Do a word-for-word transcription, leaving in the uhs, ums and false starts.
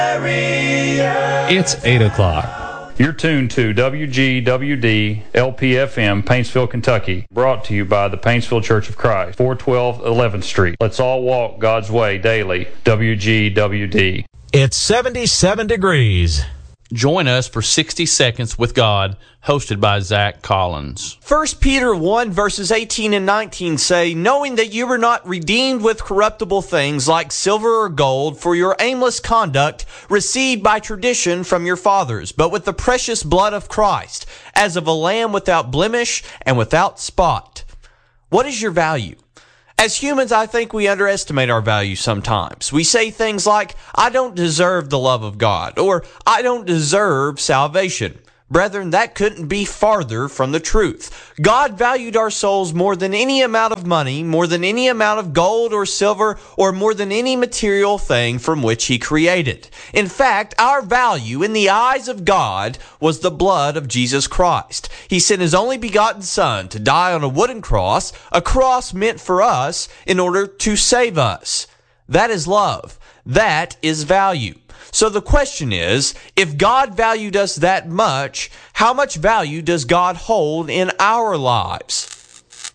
It's eight o'clock. You're tuned to W G W D L P F M, Paintsville, Kentucky. Brought to you by the Paintsville Church of Christ, four twelve eleventh Street. Let's all walk God's way daily. W G W D. It's seventy-seven degrees. Join us for sixty Seconds with God, hosted by Zach Collins. First Peter one, verses eighteen and nineteen say, knowing that you were not redeemed with corruptible things like silver or gold for your aimless conduct received by tradition from your fathers, but with the precious blood of Christ, as of a lamb without blemish and without spot. What is your value? As humans, I think we underestimate our value sometimes. We say things like, I don't deserve the love of God, or I don't deserve salvation. Brethren, that couldn't be farther from the truth. God valued our souls more than any amount of money, more than any amount of gold or silver, or more than any material thing from which He created. In fact, our value in the eyes of God was the blood of Jesus Christ. He sent His only begotten Son to die on a wooden cross, a cross meant for us in order to save us. That is love. That is value. So the question is, if God valued us that much, how much value does God hold in our lives?